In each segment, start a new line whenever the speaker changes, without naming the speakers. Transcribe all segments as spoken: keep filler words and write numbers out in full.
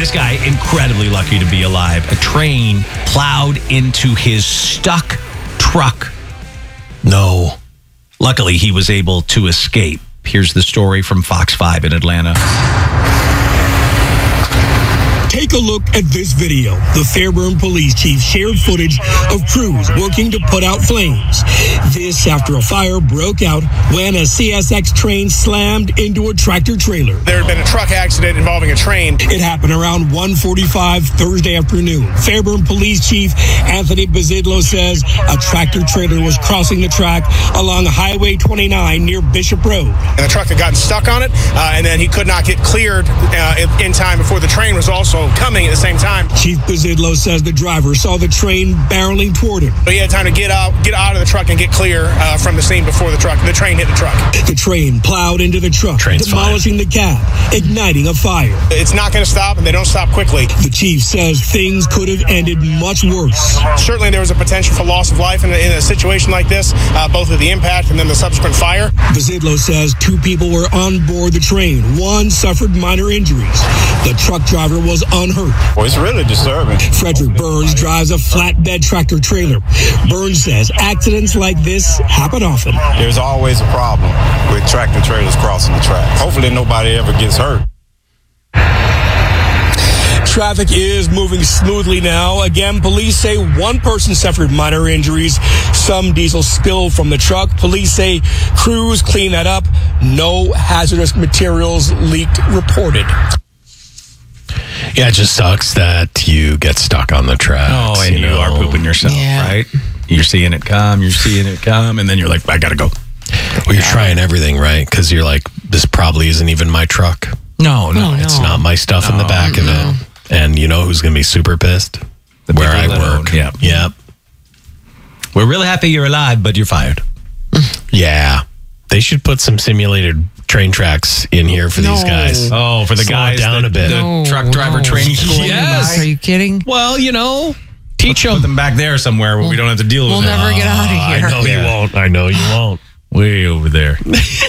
this guy, incredibly lucky to be alive. A train plowed into his stuck truck.
No.
Luckily, he was able to escape. Here's the story from Fox five in Atlanta.
Take a look at this video. The Fairburn police chief shared footage of crews working to put out flames. This after a fire broke out when a C S X train slammed into a tractor trailer.
There had been a truck accident involving a train.
It happened around one forty-five Thursday afternoon. Fairburn police chief Anthony Bizidlo says a tractor trailer was crossing the track along Highway twenty-nine near Bishop Road.
And the truck had gotten stuck on it, uh, and then he could not get cleared uh, in time before the train was also coming at the same time.
Chief Bizidlo says the driver saw the train barreling toward him.
But he had time to get out, get out of the truck and get clear uh, from the scene before the truck, the train hit the truck.
The train plowed into the truck,
Train's
demolishing
fine.
the cab, igniting a fire.
It's not going to stop, and they don't stop quickly.
The chief says things could have ended much worse.
Certainly there was a potential for loss of life in a, in a situation like this, uh, both with the impact and then the subsequent fire.
Bizidlo says two people were on board the train. One suffered minor injuries. The truck driver was unhurt.
Well, it's really disturbing.
Frederick Burns drives a flatbed tractor trailer. Burns says accidents like this happen often.
There's always a problem with tractor trailers crossing the tracks. Hopefully nobody ever gets hurt.
Traffic is moving smoothly now. Again, police say one person suffered minor injuries. Some diesel spilled from the truck. Police say crews clean that up. No hazardous materials leaked reported.
Yeah, it just sucks that you get stuck on the tracks.
Oh, and you,
know?
are pooping yourself,
Yeah.
right? You're seeing it come, you're seeing it come, and then you're like, I gotta go.
Well, you're trying everything, right? Because you're like, this probably isn't even my truck.
No, no.
Oh, no.
It's not my stuff in the back of it. And you know who's going to be super pissed?
The
Where
people
I
that
work.
own- Yep.
Yep.
We're really happy you're alive, but you're fired.
Yeah. They should put some simulated train tracks in here for these
No.
guys.
Oh, for the
Slow
guys
it down
that-
a bit.
the
No,
truck driver
no.
training school.
Yes.
Are you kidding?
Well, you know, teach
Put
them.
them back there somewhere where we don't have to deal
We'll
with it.
never get out of
I
here.
know you won't. I know you won't.
Way over there.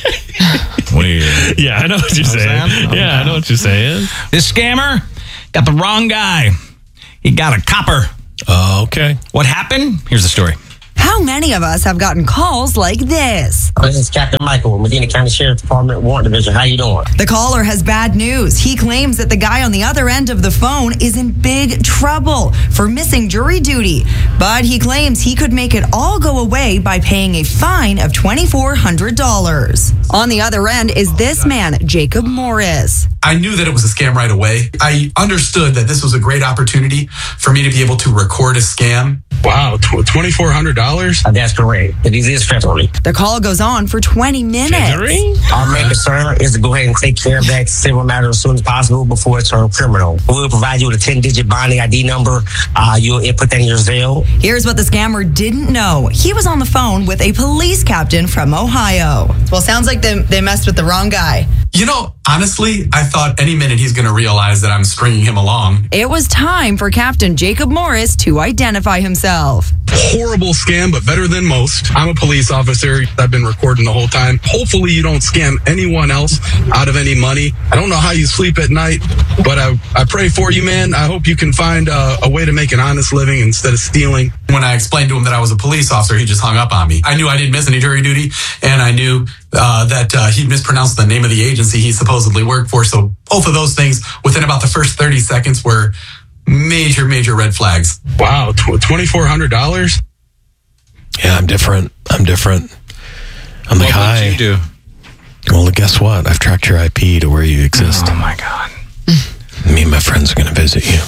Way over there.
Yeah, I know what you're saying.
saying?
Yeah, I know what you're saying.
This scammer got the wrong guy. He got a copper.
Oh, okay.
What happened? Here's the story.
How many of us have gotten calls like this?
This is Captain Michael, Medina County Sheriff's Department, Warrant Division. How you doing?
The caller has bad news. He claims that the guy on the other end of the phone is in big trouble for missing jury duty. But he claims he could make it all go away by paying a fine of twenty-four hundred dollars. On the other end is this man, Jacob Morris.
I knew that it was a scam right away. I understood that this was a great opportunity for me to be able to record a scam.
Wow, twenty-four hundred dollars?
Uh, that's correct. It is federally.
The call goes on for twenty minutes.
Our main concern is to go ahead and take care of that civil matter as soon as possible before it turns criminal. We'll provide you with a ten-digit bonding I D number. Uh, you'll input that in your Zelle.
Here's what the scammer didn't know. He was on the phone with a police captain from Ohio. Well, sounds like they, they messed with the wrong guy.
You know, honestly, I thought any minute he's going to realize that I'm stringing him along.
It was time for Captain Jacob Morris to identify himself.
Horrible scam, but better than most. I'm a police officer. I've been recording the whole time. Hopefully you don't scam anyone else out of any money. I don't know how you sleep at night, but I, I pray for you, man. I hope you can find uh, a way to make an honest living instead of stealing.
When I explained to him that I was a police officer, he just hung up on me. I knew I didn't miss any jury duty, and I knew uh, that uh, he mispronounced the name of the agency he supposedly worked for. So both of those things, within about the first thirty seconds, were major, major red flags.
Wow, twenty-four hundred dollars?
Yeah, I'm different. I'm different. I'm like,
What
hi.
would you do?
Well, guess what? I've tracked your I P to where you exist.
Oh, my God.
Me and my friends are going to visit you.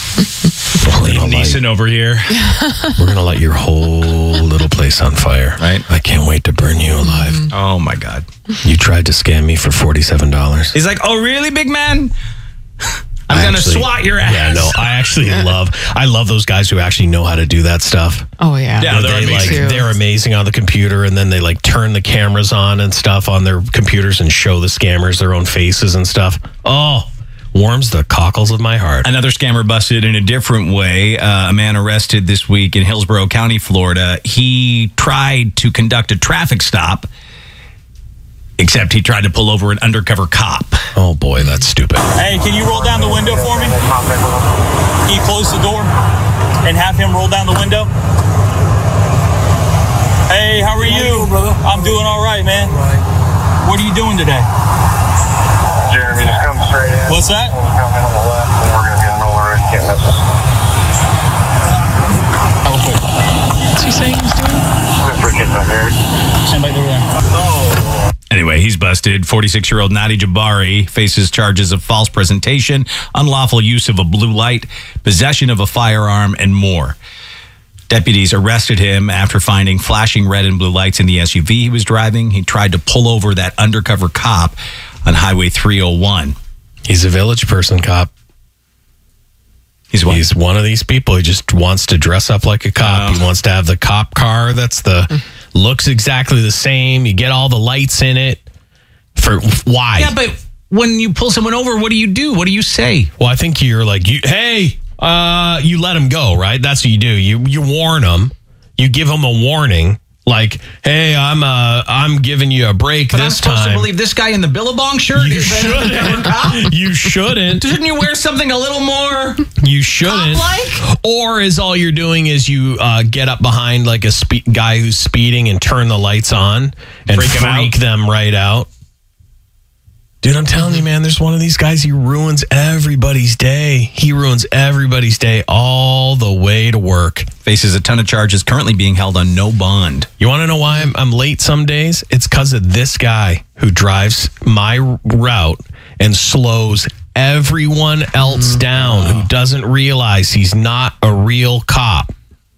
We're gonna light-
Neeson over here.
We're going to light your whole little place on fire.
Right.
I can't wait to burn you alive.
Oh, my God.
You tried to scam me for forty-seven dollars.
He's like, oh, really, big man? I'm
I
going to
actually-
swat your ass.
Yeah, no, I actually love, I love those guys who actually know how to do that stuff.
Oh, yeah.
Yeah, they're
they, like,
amazing.
they're amazing on the computer, and then they like turn the cameras on and stuff on their computers and show the scammers their own faces and stuff. Oh, warms the cockles of my heart.
Another scammer busted in a different way. Uh, a man arrested this week in Hillsborough County, Florida. He tried to conduct a traffic stop, except he tried to pull over an undercover cop.
Oh boy, that's stupid.
Hey, can you roll down the window for me?
Can you close the door and have him roll down the window? Hey, how are you? Brother? I'm doing all right, man. What are you doing today?
Jeremy, just come straight in.
What's that?
Come in on the left, and we're going to get in the middle of the road. Can't miss us.
What's he saying he's doing?
Stand back there.
Anyway, he's busted. forty-six-year-old Nadi Jabari faces charges of false presentation, unlawful use of a blue light, possession of a firearm, and more. Deputies arrested him after finding flashing red and blue lights in the S U V he was driving. He tried to pull over that undercover cop on Highway three oh one.
He's a village person cop.
He's what?
He's one of these people. He just wants to dress up like a cop.
Oh.
He wants to have the cop car that's the looks exactly the same. You get all the lights in it. For why?
Yeah, but when you pull someone over, what do you do? What do you say?
Well, I think you're like, you, hey, uh, you let him go, right? That's what you do. You you warn him. You give him a warning. Like, hey, I'm uh, I'm giving you a break
But
this
I'm supposed
time.
to believe this guy in the Billabong shirt?
You
is
shouldn't. You shouldn't.
Shouldn't you wear something a little more?
You shouldn't.
Cop-like?
Or is all you're doing is you uh, get up behind like a spe- guy who's speeding and turn the lights on and
Freak him
freak
out?
them right out. Dude, I'm telling you, man, there's one of these guys, he ruins everybody's day. He ruins everybody's day all the way to work.
Faces a ton of charges, currently being held on no bond.
You want to know why I'm, I'm late some days? It's because of this guy who drives my route and slows everyone else down who doesn't realize he's not a real cop.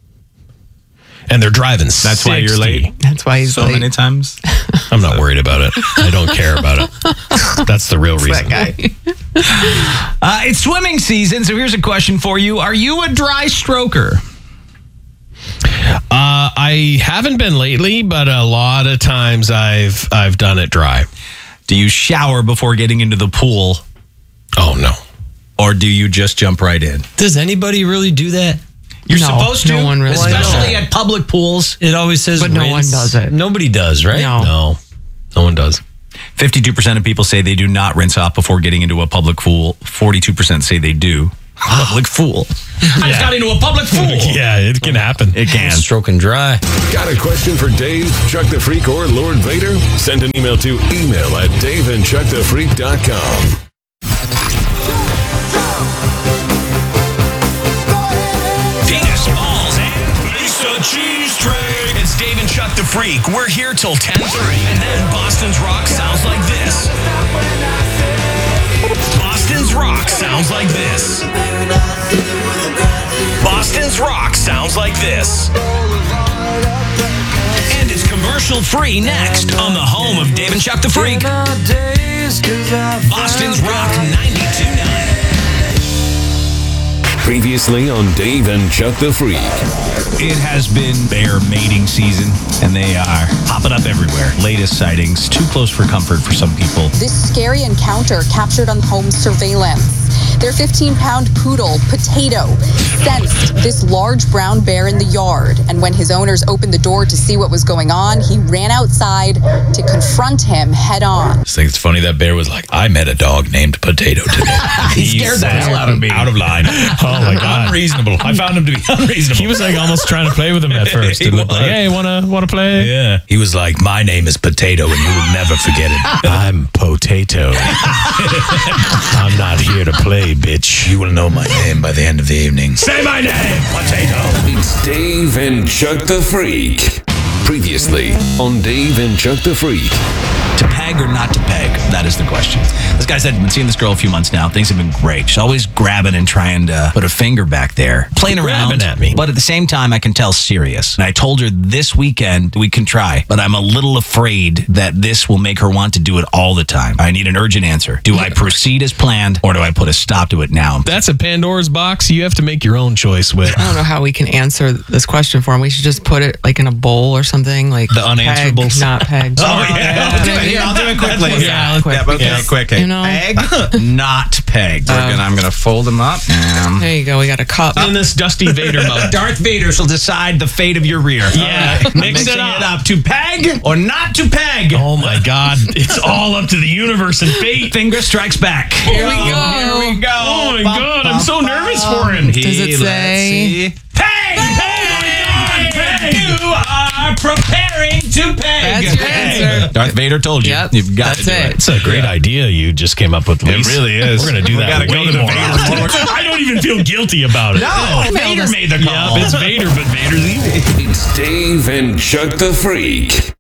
And they're driving
That's why you're
sixty.
late.
That's why he's
So
late.
many times.
I'm not worried about it. I don't care about it. That's the real reason.
That guy.
Uh, it's swimming season, so here's a question for you. Are you a dry stroker?
Uh, I haven't been lately, but a lot of times I've I've done it dry.
Do you shower before getting into the pool,
Oh no.
or do you just jump right in?
Does anybody really do that?
You're
No,
supposed to,
no one really
especially
does.
at public pools.
It always says
But no one
rinse.
does it.
Nobody does, right?
No.
No. No one does.
fifty-two percent of people say they do not rinse off before getting into a public pool. forty-two percent say they do. Public fool. I just got into a public pool.
Yeah, it can happen.
It can.
Stroking dry.
Got a question for Dave, Chuck the Freak, or Lord Vader? Send an email to email at dave and chuck the freak dot com.
Penis, balls, and Lisa Cheese Tray. It's Dave and Chuck the Freak. We're here till ten thirty. And then Boston's Rock sounds like this. Boston's Rock sounds like this. Boston's Rock sounds like this. And it's commercial free next on the home of Dave and Chuck the Freak. Boston's Rock ninety-two point nine.
Previously on Dave and Chuck the Freak.
It has been bear mating season, and they are popping up everywhere. Latest sightings, too close for comfort for some people.
This scary encounter captured on home surveillance. Their fifteen-pound poodle, Potato, sensed this large brown bear in the yard. And when his owners opened the door to see what was going on, he ran outside to confront him head on.
I think it's funny that bear was like, I met a dog named Potato today.
He scared the hell out of me.
Out of line.
Oh my God.
Unreasonable. I found him to be unreasonable.
He was like almost trying to play with him at first.
He
He looked like,
was.
hey, wanna wanna play?
Yeah. He was like, my name is Potato and you will never forget it.
I'm Potato. I'm not here to play, bitch.
You will know my name by the end of the evening. Say my name, Potato.
It's Dave and Chuck the Freak. Previously on Dave and Chuck the Freak.
To peg or not to peg? That is the question. This guy said, I've been seeing this girl a few months now. Things have been great. She's always grabbing and trying to put a finger back there. Playing around.
Grabbing at me.
But at the same time, I can tell serious. And I told her this weekend we can try. But I'm a little afraid that this will make her want to do it all the time. I need an urgent answer. Do I proceed as planned or do I put a stop to it now?
That's a Pandora's box. You have to make your own choice with.
I don't know how we can answer this question for him. We should just put it like in a bowl or something. Like
The unanswerables.
Peg, not pegged.
Oh, yeah. I'll do it. Here, I'll do it quickly.
Yeah, quick.
Yeah, okay,
Because,
quick.
you know-
Peg, not pegged. We're
Um,
gonna, I'm going to fold them up. And
There you go. We got a cup.
In this Dusty Vader mode.
Darth Vader shall decide the fate of your rear.
Yeah,
All right.
mix it
Mixing
up.
To peg or not to peg.
Oh my God. It's all up to the universe and fate.
Finger strikes back.
Here we go.
Here we go.
Oh my
Bum,
God.
bum,
I'm so
bum.
nervous for him.
He,
Does it
let's
say?
see. Peg! You are preparing to peg.
That's your answer.
Darth Vader told you.
Yep,
You've got to
that's
do
it.
it.
It's a great idea you just came up with, Lise.
It really is.
We're going to do
We
that
gotta
way
go to the
more
Vader
often.
Lord.
I don't even feel guilty about it.
No, Vader made the call.
Yep, it's Vader, but Vader's easy.
It's Dave and Chuck the Freak.